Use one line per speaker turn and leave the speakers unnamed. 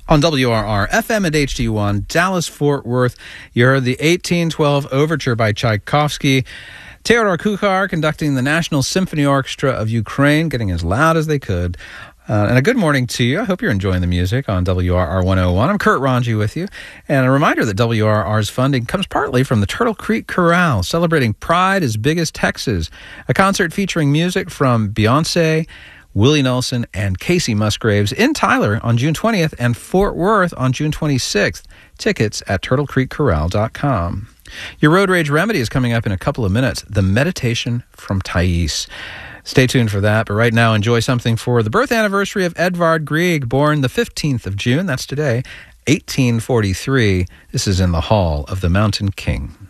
On WRR, FM and HD1, Dallas-Fort Worth, you heard the 1812 Overture by Tchaikovsky. Theodor Kuchar conducting the National Symphony Orchestra of Ukraine, getting as loud as they could. And a good morning to you. I hope you're enjoying the music on WRR 101. I'm Kurt Ranji with you. And a reminder that WRR's funding comes partly from the Turtle Creek Chorale, celebrating Pride as Big as Texas, a concert featuring music from Beyonce, Willie Nelson, and Casey Musgraves in Tyler on June 20th and Fort Worth on June 26th. Tickets at turtlecreekchorale.com. Your Road Rage Remedy is coming up in a couple of minutes, The Meditation from Thais. Stay tuned for that, but right now enjoy something for the birth anniversary of Edvard Grieg, born the 15th of June, that's today, 1843. This is in the Hall of the Mountain King.